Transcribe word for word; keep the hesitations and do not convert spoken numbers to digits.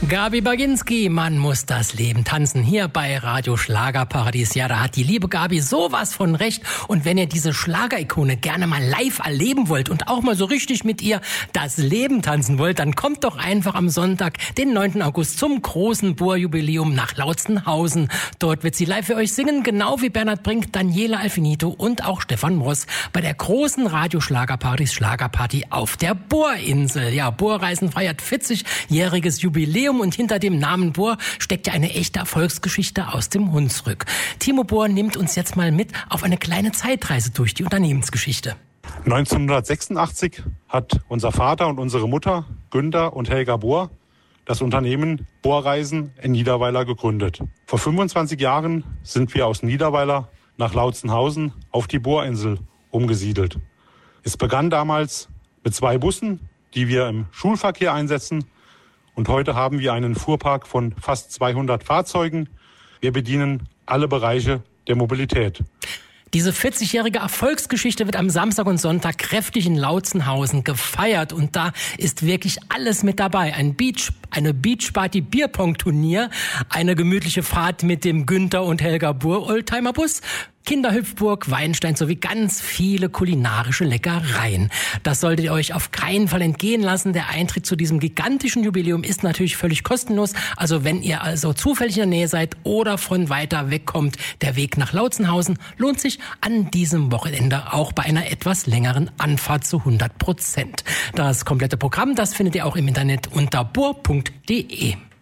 Gabi Baginski, man muss das Leben tanzen, hier bei Radio Schlagerparadies. Ja, da hat die liebe Gabi sowas von recht. Und wenn ihr diese Schlagerikone gerne mal live erleben wollt und auch mal so richtig mit ihr das Leben tanzen wollt, dann kommt doch einfach am Sonntag, den neunten August, zum großen Bohr-Jubiläum nach Lautzenhausen. Dort wird sie live für euch singen, genau wie Bernhard Brink, Daniela Alfinito und auch Stefan Moss bei der großen Radio Schlagerparadies Schlagerparty auf der Bohrinsel. Ja, Bohrreisen feiert vierzigjähriges Jubiläum. Und hinter dem Namen Bohr steckt ja eine echte Erfolgsgeschichte aus dem Hunsrück. Timo Bohr nimmt uns jetzt mal mit auf eine kleine Zeitreise durch die Unternehmensgeschichte. neunzehnhundertsechsundachtzig hat unser Vater und unsere Mutter, Günther und Helga Bohr, das Unternehmen Bohrreisen in Niederweiler gegründet. Vor fünfundzwanzig Jahren sind wir aus Niederweiler nach Lautzenhausen auf die Bohrinsel umgesiedelt. Es begann damals mit zwei Bussen, die wir im Schulverkehr einsetzen. Und heute haben wir einen Fuhrpark von fast zweihundert Fahrzeugen. Wir bedienen alle Bereiche der Mobilität. Diese vierzigjährige Erfolgsgeschichte wird am Samstag und Sonntag kräftig in Lautzenhausen gefeiert. Und da ist wirklich alles mit dabei. Ein Beach, eine Beachparty-Bierpong-Turnier, eine gemütliche Fahrt mit dem Günther und Helga Bohr Oldtimer-Bus, Kinderhüpfburg, Weinstein sowie ganz viele kulinarische Leckereien. Das solltet ihr euch auf keinen Fall entgehen lassen. Der Eintritt zu diesem gigantischen Jubiläum ist natürlich völlig kostenlos. Also wenn ihr also zufällig in der Nähe seid oder von weiter weg kommt, der Weg nach Lautzenhausen lohnt sich an diesem Wochenende auch bei einer etwas längeren Anfahrt zu hundert Prozent. Das komplette Programm, das findet ihr auch im Internet unter bohr punkt de.